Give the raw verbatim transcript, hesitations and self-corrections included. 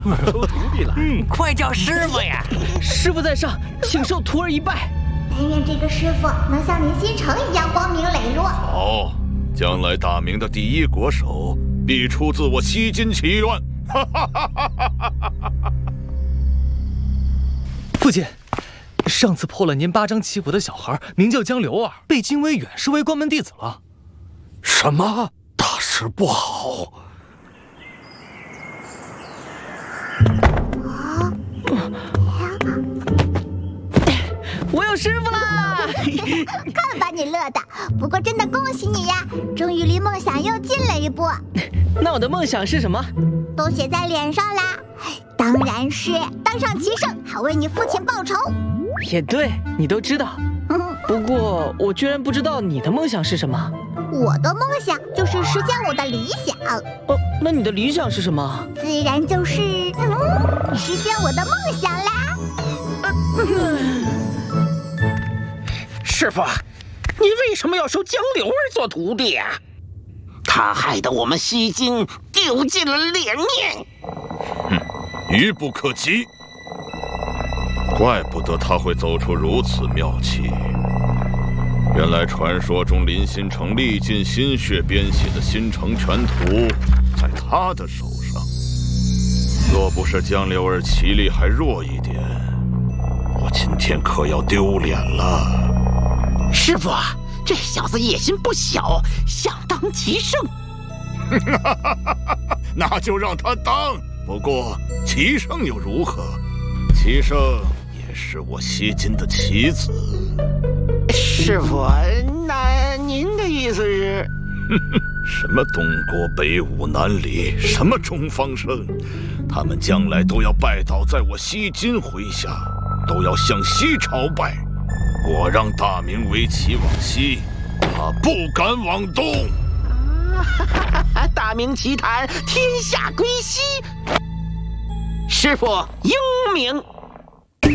收徒弟了。 嗯，快叫师傅呀！ 师傅在上，请受徒儿一拜。 但愿这个师傅能像林心诚一样光明磊落。 好，将来大明的第一国手必出自我西金祈愿。哈哈哈哈哈哈！ 父亲，上次破了您八张旗鼓的小孩名叫江流儿，被惊为远视为关门弟子了。 什么？大事不好！ 啊！ 我有师傅啦！ 看把你乐的！不过真的恭喜你呀，终于离梦想又近了一步。 那我的梦想是什么？ 都写在脸上啦，当然是当上棋圣，好为你父亲报仇。 也对，你都知道。不过我居然不知道你的梦想是什么。 我的梦想就是实现我的理想。 哦，那你的理想是什么？ 自然就是、嗯、实现我的梦想啦。 嗯、师傅，你为什么要收江流儿做徒弟啊？他害得我们西京丢尽了脸面。 哼，愚不可及。怪不得他会走出如此妙棋。原来传说中林心诚历尽心血编写的心诚全图，在他的手上。若不是江流儿棋力还弱一点，我今天可要丢脸了。 师傅，这小子野心不小，想当棋圣。 那就让他当。不过棋圣又如何？棋圣也是我西金的棋子。 师傅，那您的意思是？ 什么东郭北武南李，什么中方胜，他们将来都要拜倒在我西金麾下，都要向西朝拜。我让大明围棋往西，他不敢往东。 啊，大明棋坛天下归西。师傅英明。